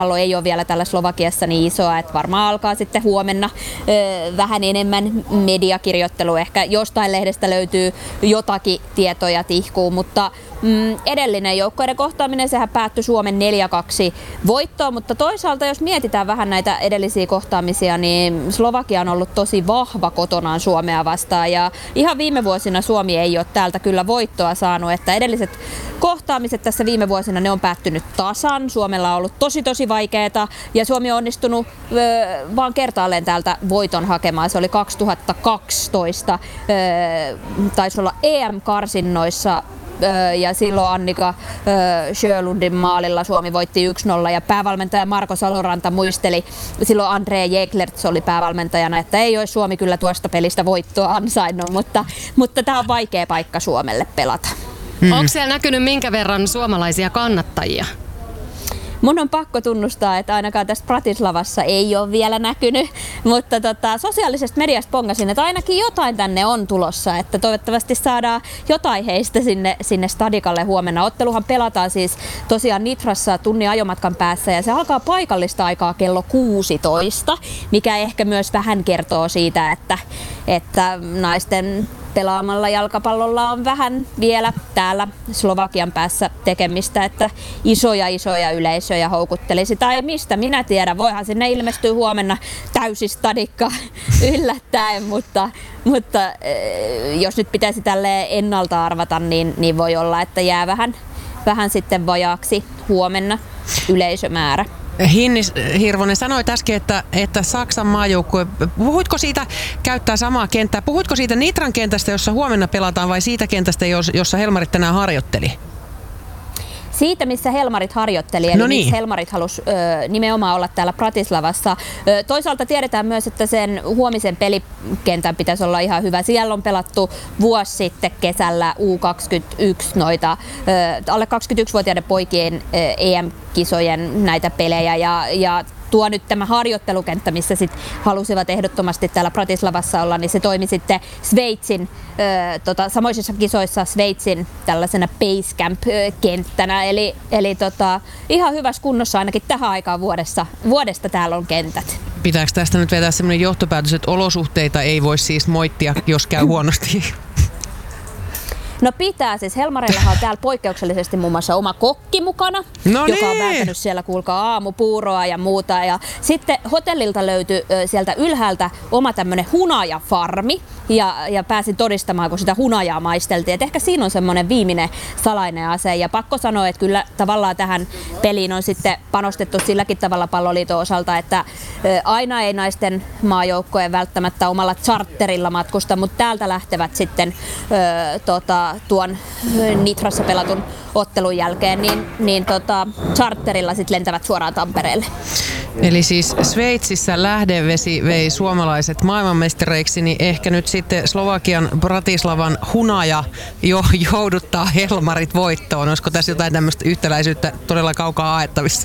jalkapallo ei ole vielä tällä Slovakiassa niin isoa, että varmaan alkaa sitten huomenna vähän enemmän mediakirjoittelua. Ehkä jostain lehdestä löytyy jotakin tietoja tihkuu, mutta edellinen joukkueiden kohtaaminen, sehän päättyi Suomen 4-2 voittoon, mutta toisaalta jos mietitään vähän näitä edellisiä kohtaamisia, niin Slovakia on ollut tosi vahva kotonaan Suomea vastaan ja ihan viime vuosina Suomi ei ole täältä kyllä voittoa saanut, että edelliset kohtaamiset tässä viime vuosina ne on päättynyt tasan. Suomella on ollut tosi vaikeeta ja Suomi on onnistunut vaan kertaalleen täältä voiton hakemaan. Se oli 2012, taisi olla EM-karsinnoissa ja silloin Annika Sjölundin maalilla Suomi voitti 1-0 ja päävalmentaja Marko Saloranta muisteli, silloin André Jeklerts oli päävalmentajana, että ei olisi Suomi kyllä tuosta pelistä voittoa ansainnut, mutta tämä on vaikea paikka Suomelle pelata. Onko siellä näkynyt minkä verran suomalaisia kannattajia? Mun on pakko tunnustaa, että ainakaan tässä Bratislavassa ei ole vielä näkynyt, mutta sosiaalisesta mediasta pongasin, että ainakin jotain tänne on tulossa, että toivottavasti saadaan jotain heistä sinne stadikalle huomenna. Otteluhan pelataan siis tosiaan Nitrassa tunnin ajomatkan päässä ja se alkaa paikallista aikaa kello 16, mikä ehkä myös vähän kertoo siitä, että naisten pelaamalla jalkapallolla on vähän vielä täällä Slovakian päässä tekemistä, että isoja yleisöjä houkuttelisi. Tai mistä minä tiedän, voihan sinne ilmestyä huomenna täysi stadikka yllättäen, mutta jos nyt pitäisi tälleen ennalta arvata, niin voi olla, että jää vähän sitten vajaaksi huomenna yleisömäärä. Hinnis Hirvonen, sanoit äsken, että Saksan maajoukkue, puhuitko siitä käyttää samaa kenttää, puhuitko siitä Nitran kentästä, jossa huomenna pelataan vai siitä kentästä, jossa Helmarit tänään harjoitteli? Siitä, missä Helmarit harjoitteli, eli missä Helmarit halusi nimenomaan olla täällä Bratislavassa. Toisaalta tiedetään myös, että sen huomisen pelikentän pitäisi olla ihan hyvä. Siellä on pelattu vuosi sitten kesällä U21 noita alle 21-vuotiaiden poikien EM-kisojen näitä pelejä ja tuo nyt tämä harjoittelukenttä, missä sit halusivat ehdottomasti täällä Bratislavassa olla, niin se toimi sitten Sveitsin, samoisissa kisoissa Sveitsin tällaisena Basecamp-kenttänä, eli ihan hyvässä kunnossa ainakin tähän aikaan vuodesta täällä on kentät. Pitääkö tästä nyt vetää sellainen johtopäätös, että olosuhteita ei voi siis moittia, jos käy huonosti? No pitää, siis Helmareillahan on täällä poikkeuksellisesti muun muassa oma kokki mukana, joka on vääntänyt siellä kuulkaa aamupuuroa ja muuta. Ja sitten hotellilta löytyi sieltä ylhäältä oma tämmönen hunajafarmi ja pääsin todistamaan, kun sitä hunajaa maisteltiin. Et ehkä siinä on semmoinen viimeinen salainen ase ja pakko sanoa, että kyllä tavallaan tähän peliin on sitten panostettu silläkin tavalla Palloliiton osalta, että aina ei naisten maajoukkojen välttämättä omalla charterilla matkusta, mutta täältä lähtevät sitten tuon Nitrassa pelatun ottelun jälkeen, niin charterilla sitten lentävät suoraan Tampereelle. Eli siis Sveitsissä lähdevesi vei suomalaiset maailmanmestareiksi, niin ehkä nyt sitten Slovakian Bratislavan hunaja jouduttaa Helmarit voittoon. Olisiko tässä jotain tämmöistä yhtäläisyyttä todella kaukaa haettavissa?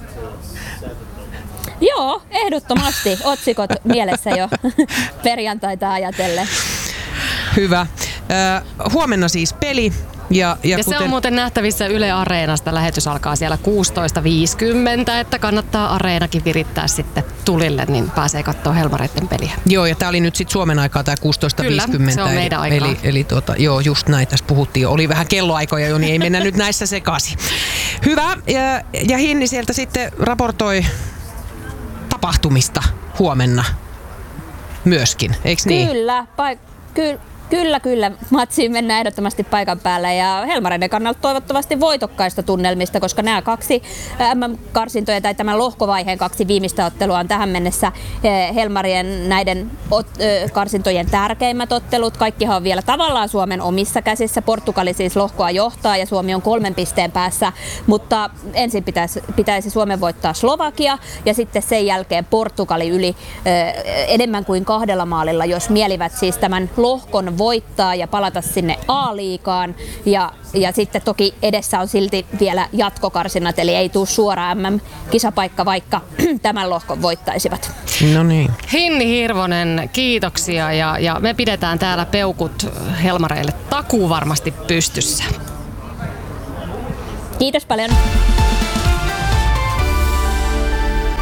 Joo, ehdottomasti. Otsikot mielessä jo perjantaita ajatellen. Hyvä. Huomenna siis peli. Ja se on muuten nähtävissä Yle Areenasta. Lähetys alkaa siellä 16.50, että kannattaa Areenakin virittää sitten tulille, niin pääsee katsoa Helmareiden peliä. Joo, ja tämä oli nyt sitten Suomen aikaa tämä 16.50. Kyllä, se on meidän aikaa. Eli joo, just näin tässä puhuttiin jo. Oli vähän kelloaikoja jo, niin ei mennä nyt näissä sekaisin. Hyvä, ja Hinni sieltä sitten raportoi tapahtumista huomenna myöskin, eikö niin? Kyllä. Matsiin mennään ehdottomasti paikan päälle ja Helmareiden kannalta toivottavasti voitokkaista tunnelmista, koska nämä kaksi MM-karsintoja tai tämän lohkovaiheen kaksi viimeistä ottelua on tähän mennessä Helmarien näiden karsintojen tärkeimmät ottelut. Kaikkihan on vielä tavallaan Suomen omissa käsissä. Portugali siis lohkoa johtaa ja Suomi on 3 pisteen päässä, mutta ensin pitäisi Suomen voittaa Slovakia ja sitten sen jälkeen Portugali yli enemmän kuin 2 maalilla, jos mielivät siis tämän lohkon voittaa ja palata sinne A-liigaan ja sitten toki edessä on silti vielä jatkokarsinnat, eli ei tule suora MM-kisapaikka, vaikka tämän lohkon voittaisivat. No niin. Hinni Hirvonen, kiitoksia ja me pidetään täällä peukut Helmareille takuu varmasti pystyssä. Kiitos paljon.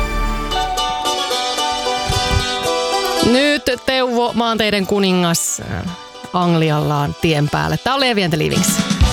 Teuvo, maanteiden kuningas Angliallaan tien päälle. Tämä oli Evien the Livings.